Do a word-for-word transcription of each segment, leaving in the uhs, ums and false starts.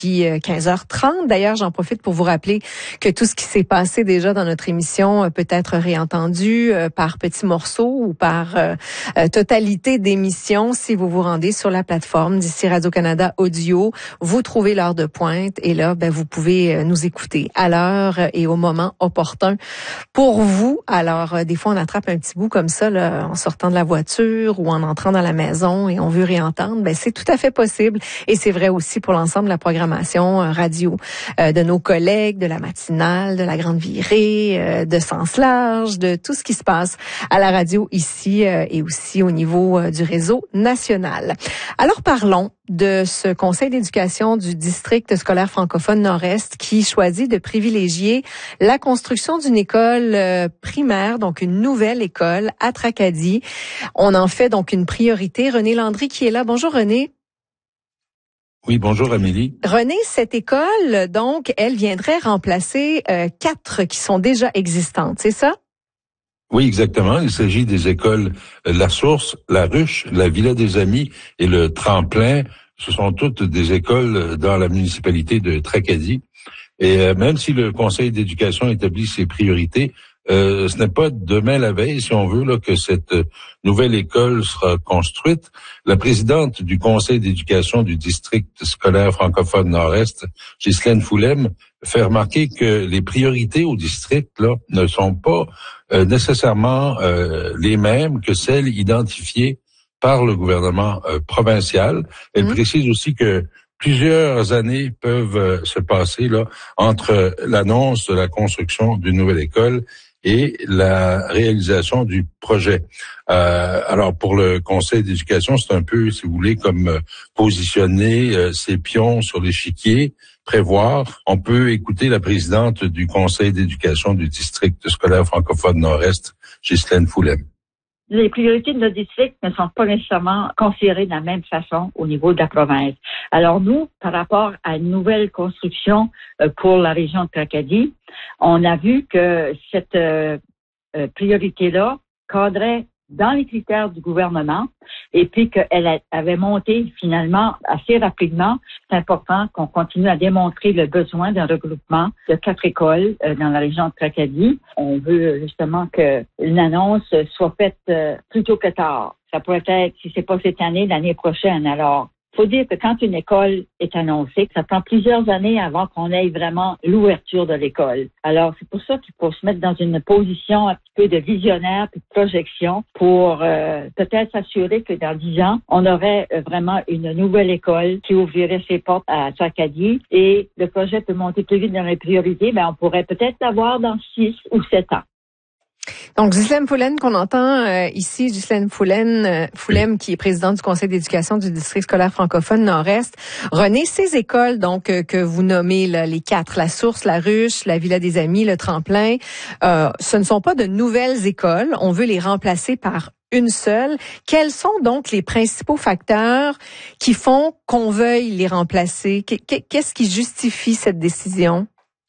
Puis quinze heures trente. D'ailleurs, j'en profite pour vous rappeler que tout ce qui s'est passé déjà dans notre émission peut être réentendu par petits morceaux ou par euh, totalité d'émissions si vous vous rendez sur la plateforme d'ici Radio-Canada Audio. Vous trouvez l'heure de pointe et là, ben, vous pouvez nous écouter à l'heure et au moment opportun pour vous. Alors, des fois, on attrape un petit bout comme ça là, en sortant de la voiture ou en entrant dans la maison et on veut réentendre. Ben, c'est tout à fait possible et c'est vrai aussi pour l'ensemble de la programmation radio euh, de nos collègues, de la matinale, de la grande virée, euh, de Sens Large, de tout ce qui se passe à la radio ici euh, et aussi au niveau euh, du réseau national. Alors parlons de ce conseil d'éducation du district scolaire francophone Nord-Est qui choisit de privilégier la construction d'une école euh, primaire, donc une nouvelle école à Tracadie. On en fait donc une priorité. René Landry qui est là. Bonjour René. Oui, bonjour Amélie. René, cette école, donc, elle viendrait remplacer euh, quatre qui sont déjà existantes, c'est ça? Oui, exactement. Il s'agit des écoles euh, La Source, La Ruche, la Villa des Amis et le Tremplin. Ce sont toutes des écoles dans la municipalité de Tracadie. Et euh, même si le Conseil d'éducation établit ses priorités, Euh, ce n'est pas demain la veille, si on veut, là, que cette nouvelle école sera construite. La présidente du Conseil d'éducation du district scolaire francophone Nord-Est, Ghislaine Foulem, fait remarquer que les priorités au district là ne sont pas euh, nécessairement euh, les mêmes que celles identifiées par le gouvernement euh, provincial. Elle mmh. précise aussi que plusieurs années peuvent euh, se passer là entre l'annonce de la construction d'une nouvelle école et la réalisation du projet. Euh, alors pour le Conseil d'éducation, c'est un peu, si vous voulez, comme euh, positionner euh, ses pions sur l'échiquier, prévoir. On peut écouter la présidente du Conseil d'éducation du district scolaire francophone Nord-Est, Ghislaine Foulem. Les priorités de notre district ne sont pas nécessairement considérées de la même façon au niveau de la province. Alors nous, par rapport à une nouvelle construction pour la région de Tracadie, on a vu que cette euh, priorité-là cadrait dans les critères du gouvernement et puis qu'elle avait monté finalement assez rapidement. C'est important qu'on continue à démontrer le besoin d'un regroupement de quatre écoles euh, dans la région de Tracadie. On veut justement que une annonce soit faite euh, plus tôt que tard. Ça pourrait être, si c'est pas cette année, l'année prochaine. Alors, faut dire que quand une école est annoncée, ça prend plusieurs années avant qu'on ait vraiment l'ouverture de l'école. Alors, c'est pour ça qu'il faut se mettre dans une position un petit peu de visionnaire puis de projection pour euh, peut-être s'assurer que dans dix ans, on aurait euh, vraiment une nouvelle école qui ouvrirait ses portes à Tracadie et le projet peut monter plus vite dans les priorités, mais on pourrait peut-être l'avoir dans six ou sept ans. Donc, Ghislaine Foulem, qu'on entend euh, ici, Ghislaine Foulem, euh, Foulem, qui est présidente du Conseil d'éducation du district scolaire francophone Nord-Est. René, ces écoles donc euh, que vous nommez là, les quatre, La Source, La Ruche, la Villa des Amis, le Tremplin, euh, ce ne sont pas de nouvelles écoles. On veut les remplacer par une seule. Quels sont donc les principaux facteurs qui font qu'on veuille les remplacer? Qu'est-ce qui justifie cette décision?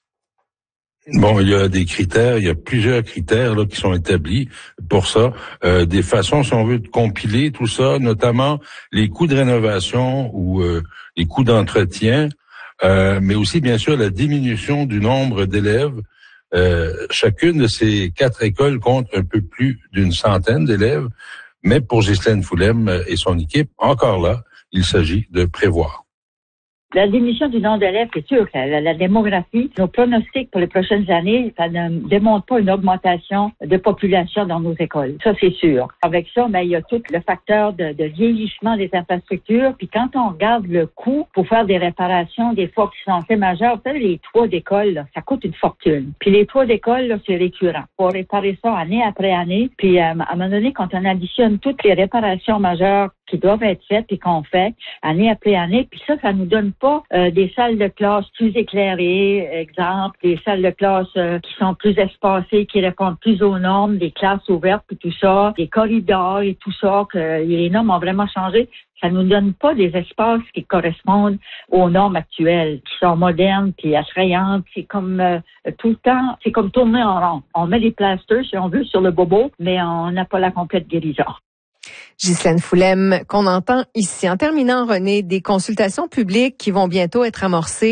Bon, il y a des critères, il y a plusieurs critères là qui sont établis pour ça. Euh, des façons, si on veut, de compiler tout ça, notamment les coûts de rénovation ou euh, les coûts d'entretien, euh, mais aussi, bien sûr, la diminution du nombre d'élèves. Euh, chacune de ces quatre écoles compte un peu plus d'une centaine d'élèves, mais pour Ghislaine Foulem et son équipe, encore là, il s'agit de prévoir. La diminution du nombre d'élèves, c'est sûr que la, la démographie, nos pronostics pour les prochaines années, ça ne démontre pas une augmentation de population dans nos écoles. Ça, c'est sûr. Avec ça, mais il y a tout le facteur de, de vieillissement des infrastructures. Puis quand on regarde le coût pour faire des réparations, des fois qui sont assez majeures, vous savez, les toits d'école, là, ça coûte une fortune. Puis les toits d'école, là, c'est récurrent. Faut réparer ça année après année. Puis euh, à un moment donné, quand on additionne toutes les réparations majeures qui doivent être faites et qu'on fait année après année, puis ça, ça nous donne pas euh, des salles de classe plus éclairées, exemple, des salles de classe euh, qui sont plus espacées, qui répondent plus aux normes, des classes ouvertes et tout ça, des corridors et tout ça, que les normes ont vraiment changé. Ça nous donne pas des espaces qui correspondent aux normes actuelles, qui sont modernes puis attrayantes. C'est comme euh, tout le temps, c'est comme tourner en rond. On met des plasters, si on veut, sur le bobo, mais on n'a pas la complète guérison. Ghislaine Foulem, qu'on entend ici. En terminant, René, des consultations publiques qui vont bientôt être amorcées